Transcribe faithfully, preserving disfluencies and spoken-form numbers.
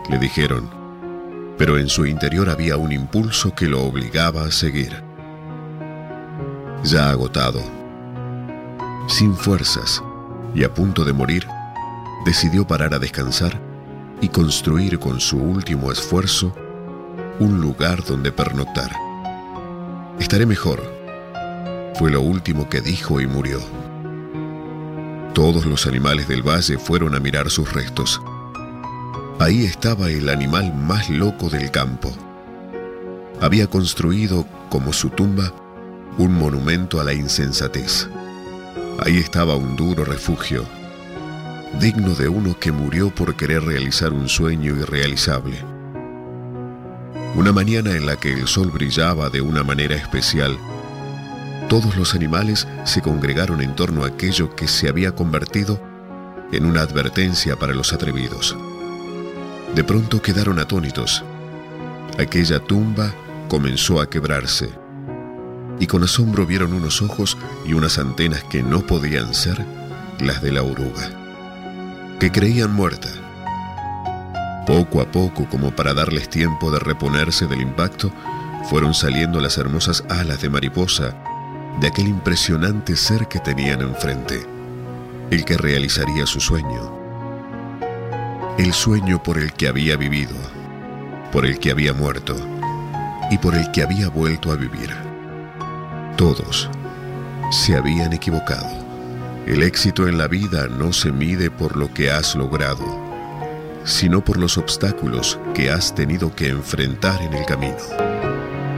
le dijeron, pero en su interior había un impulso que lo obligaba a seguir. Ya agotado, sin fuerzas y a punto de morir, decidió parar a descansar y construir con su último esfuerzo un lugar donde pernoctar. «Estaré mejor», fue lo último que dijo y murió. Todos los animales del valle fueron a mirar sus restos. Ahí estaba el animal más loco del campo. Había construido, como su tumba, un monumento a la insensatez. Ahí estaba un duro refugio, digno de uno que murió por querer realizar un sueño irrealizable. Una mañana en la que el sol brillaba de una manera especial, todos los animales se congregaron en torno a aquello que se había convertido en una advertencia para los atrevidos. De pronto quedaron atónitos. Aquella tumba comenzó a quebrarse, y con asombro vieron unos ojos y unas antenas que no podían ser las de la oruga, que creían muerta. Poco a poco, como para darles tiempo de reponerse del impacto, fueron saliendo las hermosas alas de mariposa de aquel impresionante ser que tenían enfrente, el que realizaría su sueño. El sueño por el que había vivido, por el que había muerto y por el que había vuelto a vivir. Todos se habían equivocado. El éxito en la vida no se mide por lo que has logrado, sino por los obstáculos que has tenido que enfrentar en el camino.